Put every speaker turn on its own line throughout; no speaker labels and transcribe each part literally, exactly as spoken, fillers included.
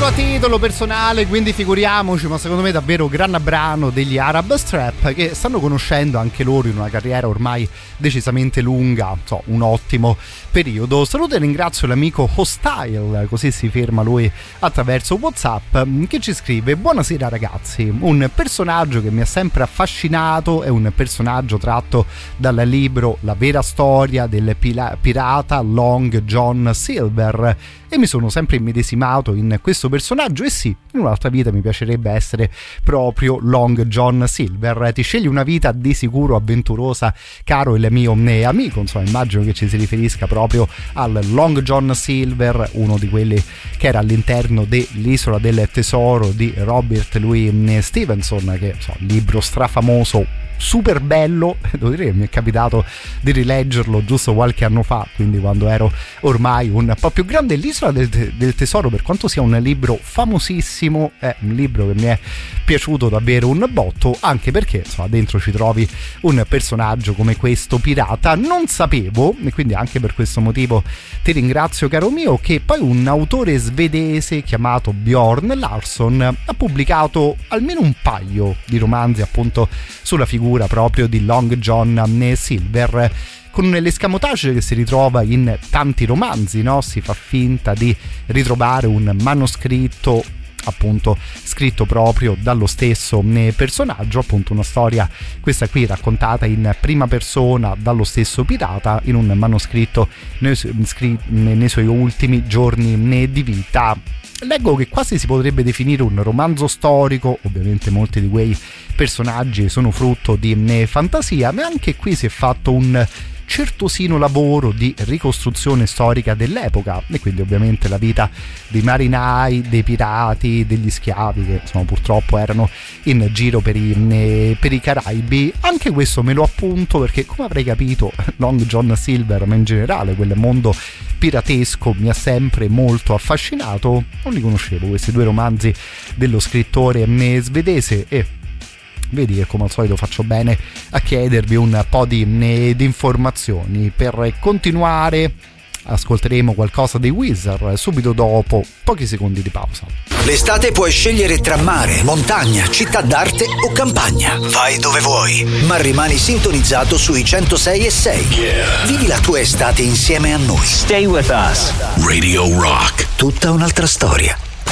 a titolo personale, quindi figuriamoci, ma secondo me davvero gran brano degli Arab Strap, che stanno conoscendo anche loro in una carriera ormai decisamente lunga, so, un ottimo periodo. Saluto e ringrazio l'amico Hostile, così si firma lui attraverso WhatsApp, che ci scrive: buonasera ragazzi, un personaggio che mi ha sempre affascinato è un personaggio tratto dal libro La vera storia del pila- pirata Long John Silver, e mi sono sempre immedesimato in questo personaggio. E sì, in un'altra vita mi piacerebbe essere proprio Long John Silver. Ti scegli una vita di sicuro avventurosa, caro il mio amico, insomma immagino che ci si riferisca proprio al Long John Silver, uno di quelli che era all'interno dell'Isola del Tesoro di Robert Louis Stevenson, che so, libro strafamoso, super bello, devo dire che mi è capitato di rileggerlo giusto qualche anno fa, quindi quando ero ormai un po' più grande. L'Isola del, del Tesoro, per quanto sia un libro famosissimo, è un libro che mi è piaciuto davvero un botto, anche perché insomma dentro ci trovi un personaggio come questo pirata. Non sapevo, e quindi anche per questo motivo ti ringrazio caro mio, che poi un autore svedese chiamato Bjorn Larsson ha pubblicato almeno un paio di romanzi appunto sulla figura proprio di Long John Silver, con l'escamotage che si ritrova in tanti romanzi, no? Si fa finta di ritrovare un manoscritto appunto scritto proprio dallo stesso personaggio, appunto una storia questa qui raccontata in prima persona dallo stesso pirata in un manoscritto nei, su- nei suoi ultimi giorni di vita. Leggo che quasi si potrebbe definire un romanzo storico, ovviamente molti di quei personaggi sono frutto di fantasia, ma anche qui si è fatto un certosino lavoro di ricostruzione storica dell'epoca, e quindi ovviamente la vita dei marinai, dei pirati, degli schiavi che insomma purtroppo erano in giro per i, per i Caraibi. Anche questo me lo appunto, perché come avrei capito Long John Silver, ma in generale quel mondo piratesco mi ha sempre molto affascinato. Non li conoscevo questi due romanzi dello scrittore svedese, e vedi che come al solito faccio bene a chiedervi un po' di, di informazioni. Per continuare ascolteremo qualcosa dei Weezer subito dopo pochi secondi di pausa.
L'estate puoi scegliere tra mare, montagna, città d'arte o campagna. Vai dove vuoi, ma rimani sintonizzato sui centosei e sei. Yeah. Vivi la tua estate insieme a noi.
Stay with us.
Radio Rock. Tutta un'altra storia.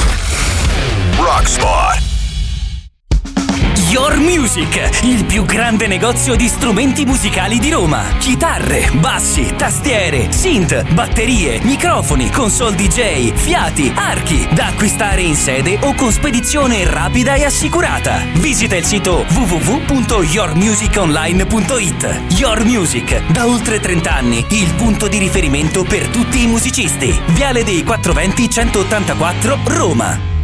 Rock Spot.
Your Music, il più grande negozio di strumenti musicali di Roma. Chitarre, bassi, tastiere, synth, batterie, microfoni, console D J, fiati, archi, da acquistare in sede o con spedizione rapida e assicurata. Visita il sito w w w punto your music online punto i t. Your Music, da oltre trenta anni, il punto di riferimento per tutti i musicisti. Viale dei quattrocentoventi centottantaquattro, Roma.